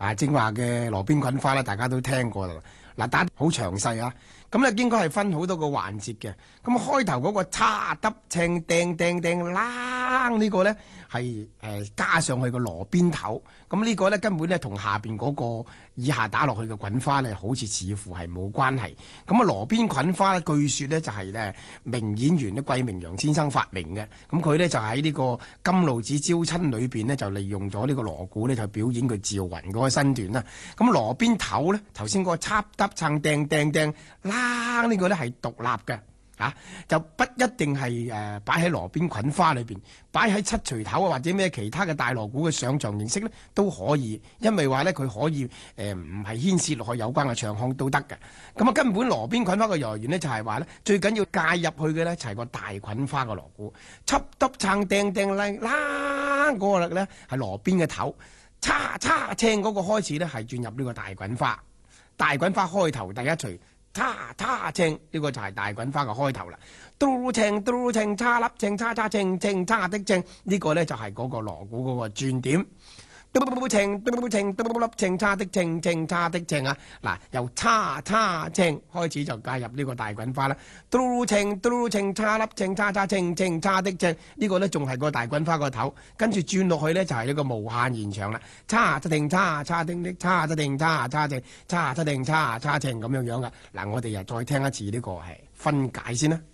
正話嘅羅邊菌花咧，大家都聽過啦。嗱，打好詳細啊！咁咧應該係分好多個環節嘅。咁開頭嗰個叉揼青掟掟掟啷呢個咧係加上去個羅邊頭。咁呢個咧根本咧同下邊嗰個以下打落去嘅菌花咧，好似似乎係冇關係。咁啊羅邊菌花咧，據說咧就係咧名演員咧季明陽先生發明嘅。咁佢咧就喺呢個金露寺招親裏邊呢，就利用咗呢個鑼鼓咧，就表演佢趙雲嗰個身段啦。咁羅邊頭咧，頭先嗰個插揼撐掟掟掟啷呢個咧係獨立嘅。就不一定係擺喺羅邊菌花裏邊，擺喺七錘頭啊或者咩其他嘅大鑼鼓嘅上場形式咧都可以，因為話咧佢可以唔係牽涉落去有關嘅唱腔都得嘅。咁啊根本羅邊菌花嘅來源呢，就係話咧最緊要介入去嘅咧就係個大菌花嘅鑼鼓，插揼撐掟掟啷啷嗰個咧係羅邊嘅頭，叉叉青嗰個開始咧係轉入呢個大菌花，大菌花開頭第一錘。叉叉青呢個就係大菌花嘅開頭啦，嘟青叉粒青叉叉青青叉的青呢個咧就係嗰個鑼鼓嗰個轉點，嘟青粒青叉的青青叉的青啊！嗱，由叉叉青開始就加入呢個大菌花啦，嘟青叉粒青叉叉青青叉的青呢個咧仲係個大菌花個頭，跟住轉落去咧就係呢個無限延長啦，叉叉定叉叉定的叉叉定叉叉定叉叉定叉叉定咁樣樣噶。嗱，我哋又再聽一次呢個係分解先啦。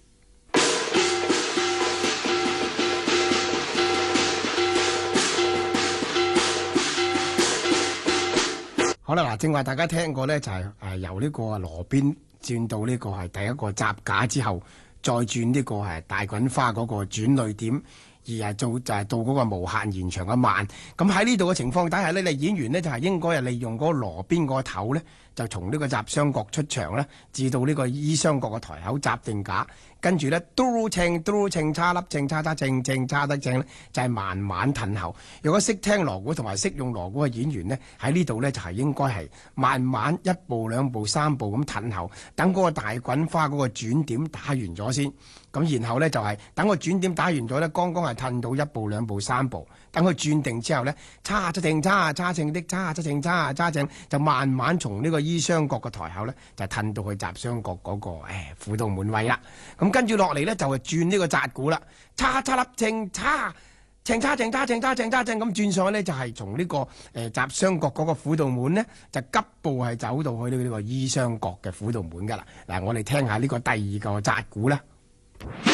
好啦，嗱，正話大家聽過咧，就係由呢個羅邊轉到呢個係第一個閘架之後，再轉呢個係大菌花嗰個轉捩點，而係就係到嗰個無限延長嘅慢。咁喺呢度嘅情況底下呢，你演員呢就係應該係利用嗰個羅邊個頭呢，就從呢個閘雙角出場啦，至到呢個衣雙角嘅台口閘定架，跟住呢嘟青叉粒青叉叉青青叉得正呢，就係慢慢褪後。如果識聽鑼鼓同埋識用鑼鼓嘅演員呢，喺呢度呢就係應該係慢慢一步兩步三步咁褪後，等嗰個大菌花嗰個轉點打完咗先。咁然後呢，就係等個轉點打完咗呢，剛剛係褪到一步兩步三步，等佢轉定之後呢，叉出定叉正的叉出正叉正，就慢慢從呢個衣雙角嘅台口呢，就褪到去閘雙角嗰個輔導門位啦。咁跟住落嚟呢，就係轉呢個紮鼓啦，叉粒正叉正咁轉上去呢，就係從呢個閘雙角嗰個輔導門呢，就急步係走到去呢個衣雙角嘅輔導門噶啦。嗱，我哋聽下呢個第二個紮鼓啦。